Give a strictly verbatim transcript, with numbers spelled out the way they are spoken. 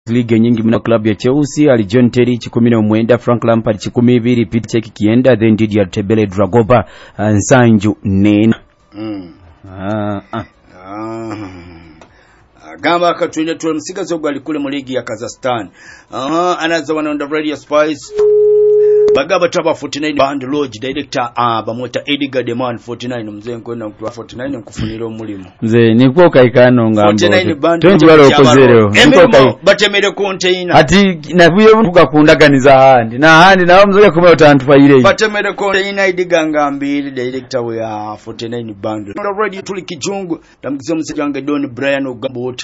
League nyingi mna club ya Chelsea ali John Terry kikumi na mwenda, Frank Lampard kikumi ibiri, Pete Cech kienda, then Didier Tebele, Drogba, Nsanju nena. Mm. Ah ah. Ah. Gamba akatwine tu msigazo gwa alikule mu ligi ya Kazakhstan. Aha, anaza wana on the Radio Spice. Bagaba taba forty-nine band lodge director ah bamota Edgar Demand forty-nine mzee kwenda kwa forty-nine nkufunira omulimo. Mzee nikuwa kaikano ngambo. forty-nine band twenty wale okozereo. Nikuwa batemere container. Ati nabuye mtuka kundaganiza handi. Na handi na mzoya kuma utantufa ile. Batemere container Edgar ngambiri director we forty-nine band. On the radio tuli kijungu. Tamkizia msijanga Don Brian Ogambo.